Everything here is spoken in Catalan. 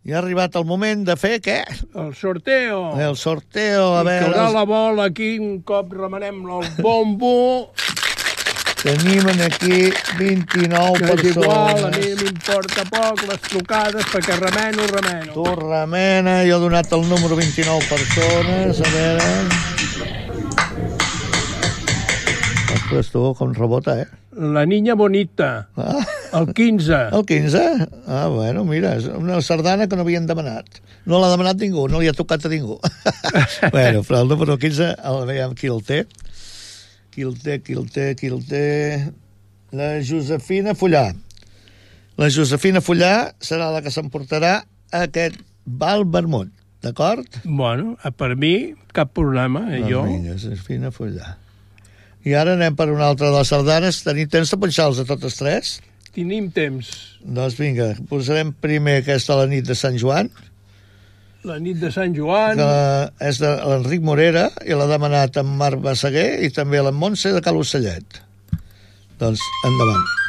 I ha arribat el moment de fer què? El sorteo. El sorteo, a veure... Caurà la bola aquí, un cop remenem el bombo. Tenim aquí 29 Que és persones. igual, a mi m'importa poc les trucades, perquè remeno. Tu remena, jo he donat el número 29 persones, a veure... Ostres, tu, com rebota, La niña bonita, el 15. El 15? Ah, bueno, mira, és una sardana que no havien demanat. No l'ha demanat ningú, no li ha tocat a ningú. Bueno, però el número 15, veiem qui el té. Qui el té? La Josefina Fullà. La Josefina Fullà serà la que s'emportarà aquest Val Vermut, d'acord? Bueno, per mi, cap problema, jo. Vinga, Josefina Fullà. I ara anem per una altra de les sardanes. Tenim temps de punxar-los a totes tres? Tenim temps. Doncs vinga, posarem primer aquesta la nit de Sant Joan. La nit de Sant Joan. Que és de l'Enric Morera i l'ha demanat en Marc Basseguer i també la Montse de Cal Ocellet. Doncs endavant.